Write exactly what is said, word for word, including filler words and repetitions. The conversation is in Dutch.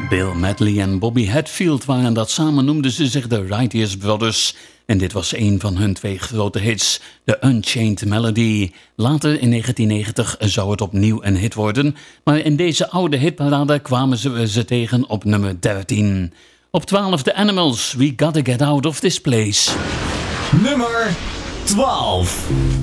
Bill Medley en Bobby Hatfield waren dat. Samen noemden ze zich de Righteous Brothers. En dit was een van hun twee grote hits, The Unchained Melody. Later in negentien negentig zou het opnieuw een hit worden. Maar in deze oude hitparade kwamen ze ze tegen op nummer dertien. Op twaalf The Animals, We Gotta Get Out of This Place. Nummer twaalf.